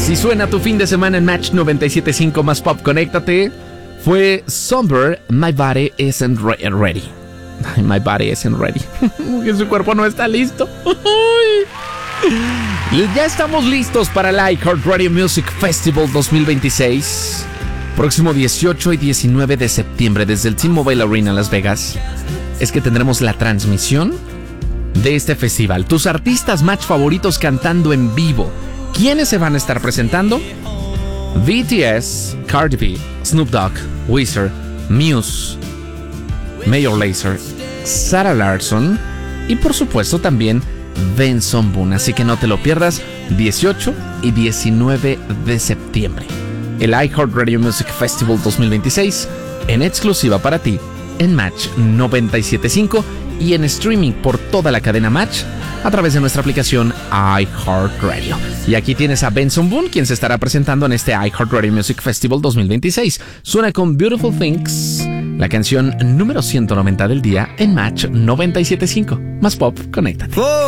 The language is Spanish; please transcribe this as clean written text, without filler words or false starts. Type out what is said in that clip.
Así suena tu fin de semana en Match 97.5 más Pop. Conéctate. Fue Somber, My Body Isn't Ready. My body isn't ready. Que su cuerpo no está listo. Ya estamos listos para el iHeartRadio Music Festival 2026. Próximo 18 y 19 de septiembre desde el T-Mobile Arena en Las Vegas. Es que tendremos la transmisión de este festival. Tus artistas match favoritos cantando en vivo. ¿Quiénes se van a estar presentando? BTS, Cardi B, Snoop Dogg, Weezer, Muse, Major Lazer, Sarah Larsson y por supuesto también Benson Boone. Así que no te lo pierdas, 18 y 19 de septiembre. El iHeartRadio Music Festival 2026 en exclusiva para ti en Match 97.5 y en streaming por toda la cadena Match a través de nuestra aplicación iHeartRadio. Y aquí tienes a Benson Boone, quien se estará presentando en este iHeartRadio Music Festival 2026. Suena con Beautiful Things, la canción número 190 del día en Match 97.5. Más Pop, conéctate.